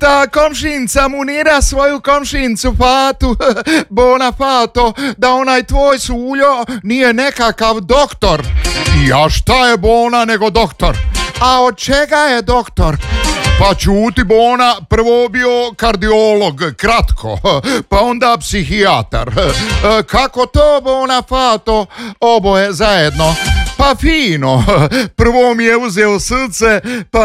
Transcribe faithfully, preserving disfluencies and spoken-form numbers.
Ta komšinca munira svoju komšincu Fatu, bona Fato, da onaj tvoj Suljo nije nekakav doktor. Ja šta je Bona nego doktor? A od čega je doktor? Pa čuti Bona, prvo bio kardiolog, kratko, pa onda psihijatar. Kako to, Bona Fato? Oboje zajedno. Pa fino, prvo mi je uzeo srce, pa